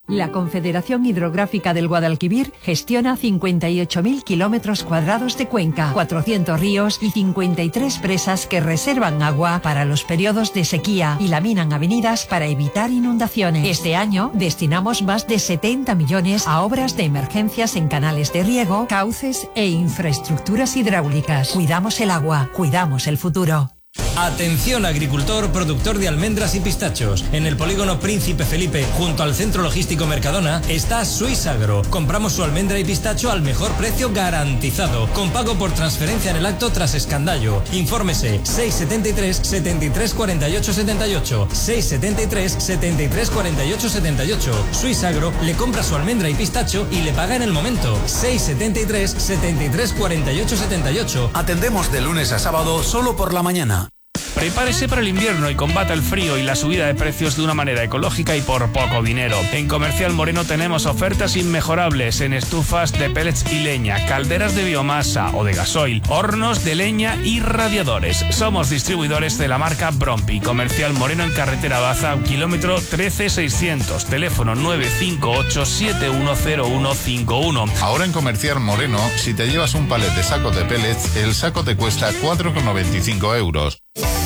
La Confederación Hidrográfica del Guadalquivir gestiona 58.000 kilómetros cuadrados de cuenca, 400 ríos y 53 presas que reservan agua para los periodos de sequía y laminan avenidas para evitar inundaciones. Este año destinamos más de 70 millones a obras de emergencias en canales de riego, cauces e infraestructuras hidráulicas. Cuidamos el agua, cuidamos el futuro. Atención agricultor, productor de almendras y pistachos. En el polígono Príncipe Felipe, junto al centro logístico Mercadona, está Suisagro. Compramos su almendra y pistacho al mejor precio garantizado, con pago por transferencia en el acto tras escandallo. Infórmese 673 73 48 78, 673 73 48 78. Suisagro le compra su almendra y pistacho y le paga en el momento. 673 73 48 78. Atendemos de lunes a sábado solo por la mañana. Prepárese para el invierno y combata el frío y la subida de precios de una manera ecológica y por poco dinero. En Comercial Moreno tenemos ofertas inmejorables en estufas de pellets y leña, calderas de biomasa o de gasoil, hornos de leña y radiadores. Somos distribuidores de la marca Brompi. Comercial Moreno en carretera Baza, kilómetro 13600, teléfono 958 710151. Ahora en Comercial Moreno, si te llevas un palet de sacos de pellets, el saco te cuesta 4,95 euros.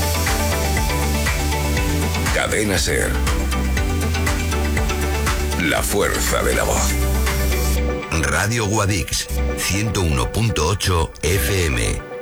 Cadena SER. La fuerza de la voz. Radio Guadix, 101.8 FM.